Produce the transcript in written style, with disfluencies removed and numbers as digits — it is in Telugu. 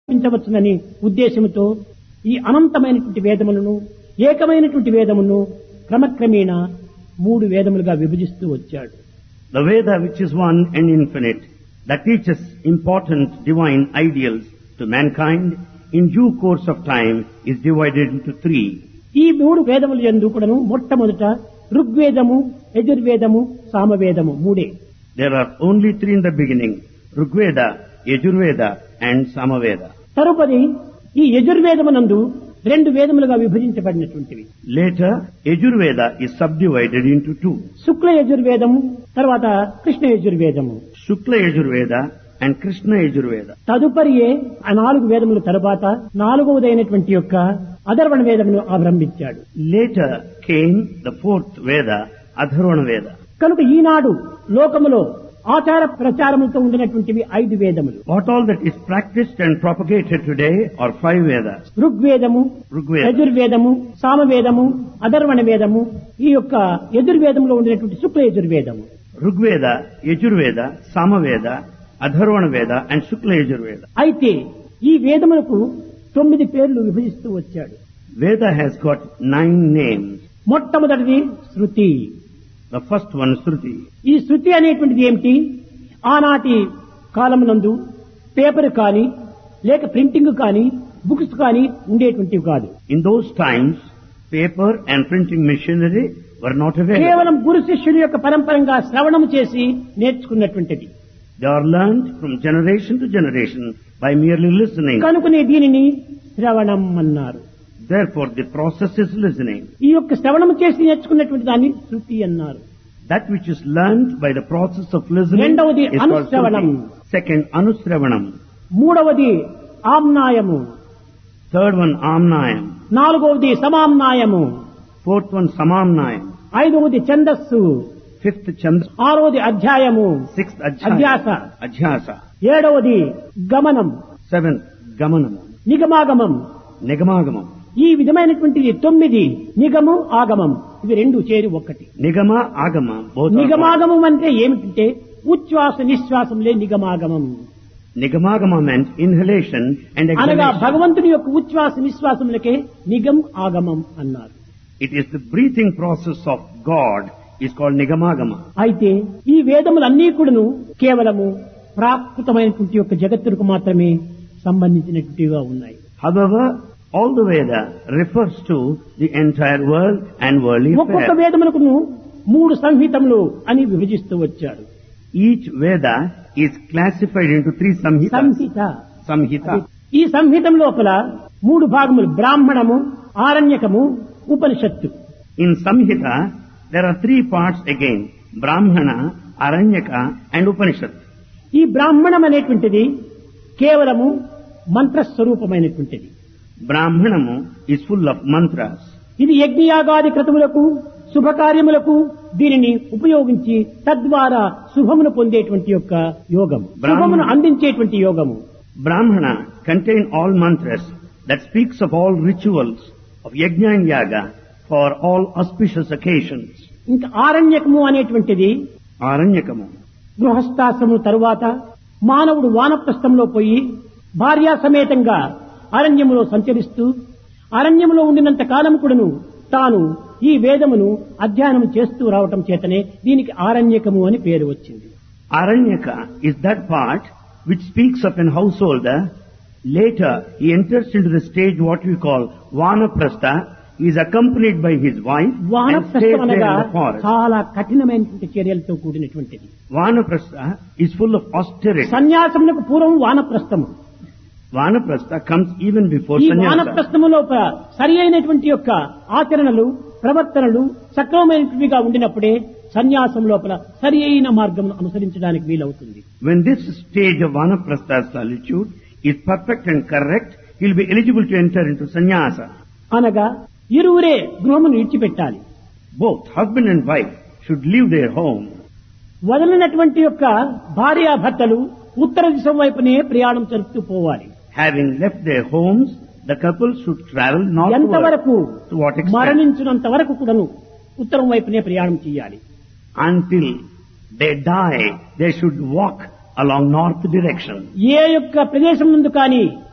పించవచ్చునని ఉద్దేశంతో ఈ అనంతమైనటువంటి వేదములను ఏకమైనటువంటి వేదమును క్రమక్రమేణా మూడు వేదములుగా విభజిస్తూ వచ్చాడు. The Veda, which is one and infinite, that teaches important divine ideals to mankind, in due course of time is divided into three. ఈ మూడు వేదముల యందు కూడాను మొట్టమొదట ఋగ్వేదము, యజుర్వేదము, సామవేదము మూడే. There are only three in the beginning: Rigveda, Yajurveda and Samaveda. తరుపది ఈ యజుర్వేదమునందు రెండు వేదములుగా విభజించబడినటువంటివి. Later, Yajurveda is subdivided into two: శుక్ల యజుర్వేదము, తర్వాత Krishna యజుర్వేదము. Shukla Yajurveda and Krishna Yajurveda. తదుపరియే ఆ నాలుగు వేదముల తరువాత నాలుగవదైనటువంటి యొక్క అధర్వణ వేదమును ఆరంభించాడు. Later came the fourth Veda, Atharvana Veda. కనుక ఈనాడు లోకములో ఆచార ప్రచారములతో ఉండినటువంటివి ఐదు వేదములు. What all that is practiced and propagated today are five Vedas: ఋగ్వేదము, Rigveda, యజుర్వేదము, సామవేదము, అధర్వణ వేదము. ఈ యొక్క యజుర్వేదంలో ఉండినటువంటి శుక్ల యజుర్వేదము. Rigveda, Yajurveda, Samaveda, Atharvana Veda and Shukla Yajurveda. అయితే ఈ వేదములకు 9 పేర్లు విభజిస్తూ వచ్చాడు. Veda has got 9 names. మొట్టమొదటిది శృతి. The first one is Shruti. ఈ శృతి అనేటువంటిది ఏమిటి? ఆనాటి కాలమునందు పేపర్ కానీ లేక ప్రింటింగ్ కానీ బుక్స్ కానీ ఉండేటువంటివి కాదు. In those times, paper and printing machinery were not available. కేవలం గురు శిష్యుల యొక్క పరంపరంగా శ్రవణం చేసి నేర్చుకున్నటువంటిది. They are learned from generation to generation by merely listening. కనుకనే దీనిని శ్రవణం అన్నారు. Therefore, the process is listening. ఈ యొక్క శ్రవణం చేసి నేర్చుకున్నటువంటి దాన్ని శృతి అన్నారు. That which is learned by the process of listening రెండవది is called అనుశ్రవణం. Shruti. Second, Anusravanam. మూడవది ఆమ్నాయము. Third one, Amnayam. నాలుగవది సమామ్నాయము. Fourth one, Samamnayam. ఐదవది ఛందస్సు. Fifth, Chandra. ఆరవది అధ్యాయము. Sixth, అధ్యాస. Adhyasa. ఏడవది గమనం. Seventh, Gamanam. నిగమాగమం. Nigamangamam. ఈ విధమైనటువంటిది 9 నిగము ఆగమం. ఇవి రెండు చేరి ఒక్కటి. Nigama, Agama. Both are నిగమాగమం అంటే ఏమిటంటే ఉచ్ఛ్వాస నిశ్వాసంలే నిగమాగమం. one. Nigamagama meant inhalation and అనగా exhalation. భగవంతుని యొక్క ఉచ్ఛ్వాస నిశ్వాసములకే నిగం ఆగమం అన్నారు. It is the breathing process of God is called Nigamagama. అయితే ఈ వేదములన్నీ కూడాను కేవలము ప్రాకృతమైనటువంటి యొక్క జగత్తుకు మాత్రమే సంబంధించినట్టుగా ఉన్నాయి. However, all the Veda refers to the entire world and worldly ఒక్కొక్క affairs. వేదములకు 3 సంహితములు అని విభజిస్తూ వచ్చాడు. Each Veda is classified into 3 samhitas. Samhita. Samhita. ఈ సంహితం లోపల 3 భాగములు: బ్రాహ్మణము, ఆరణ్యకము, ఉపనిషత్తు. In Samhita, there are 3 parts again: Brahmana, Aranyaka and Upanishad. ఈ బ్రాహ్మణం అనేటువంటిది కేవలము మంత్రస్వరూపమైనటువంటిది. Brahmanamu is full of mantras. ఇది యజ్ఞయాగాది క్రతువులకు, శుభకార్యములకు దీనిని ఉపయోగించి తద్వారా శుభమును పొందేటువంటి యొక్క యోగము, శుభమును అందించేటువంటి యోగము. Brahmana contain all mantras that speaks of all rituals of yajna and yaga for all auspicious occasions. ఇంకా ఆరణ్యకము అనేటువంటిది Aranyakamu. గృహస్థాశ్రమం తరువాత మానవుడు వానప్రస్థంలో పోయి భార్యా సమేతంగా అరణ్యములో సంచరిస్తూ అరణ్యములో ఉండినంత కాలం కూడాను తాను ఈ వేదమును అధ్యయనం చేస్తూ రావటం చేతనే దీనికి ఆరణ్యకము అని పేరు వచ్చింది. Aranyaka is that part which speaks of an householder. Later, he enters into the stage what we call Vanaprastha. He is accompanied by his wife and stays వానప్రస్థం there అనగా in the forest. చాలా కఠినమైనటువంటి చర్యలతో కూడినటువంటిది. Vanaprastha is full of austerity. సన్యాసమునకు పూర్వం వానప్రస్థము. Vanaprastha comes even before ఈ sannyasa. వానప్రస్థములో సరి అయినటువంటి యొక్క ఆచరణలు, ప్రవర్తనలు సక్రమమైనవిగా ఉండినప్పుడే సన్యాసం లోపల సరి అయిన మార్గం అనుసరించడానికి వీలవుతుంది. When this stage of Vanaprastha solitude is perfect and correct, he will be eligible to enter into sannyasa. అనగా ఇరువురే గృహమును విడిచిపెట్టాలి. Both husband and wife should leave their home. వదలినటువంటి యొక్క భార్యాభర్తలు ఉత్తర దిశ వైపునే ప్రయాణం జరుపుతూ పోవాలి. Having left their homes, the couple should travel ఎంతవరకు northward. To what extent? మరణించినంత వరకు కూడాను ఉత్తరం వైపునే ప్రయాణం చేయాలి. Until they die, they should walk along north direction. ఏ యొక్క ప్రదేశం నుండి కానీ